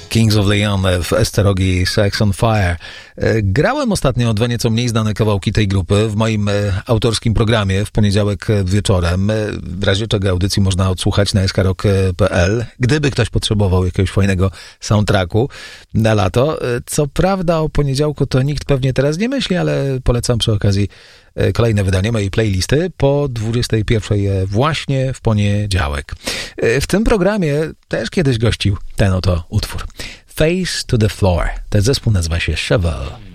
Kings of Leon w Esterogi Sex on Fire. Grałem ostatnio dwa nieco mniej znane kawałki tej grupy w moim autorskim programie w poniedziałek wieczorem. W razie czego audycji można odsłuchać na skrok.pl, gdyby ktoś potrzebował jakiegoś fajnego soundtracku na lato. Co prawda o poniedziałku to nikt pewnie teraz nie myśli, ale polecam przy okazji kolejne wydanie mojej playlisty po 21 właśnie w poniedziałek. W tym programie też kiedyś gościł ten oto utwór. Face to the Floor. Ten zespół nazywa się Chevelle.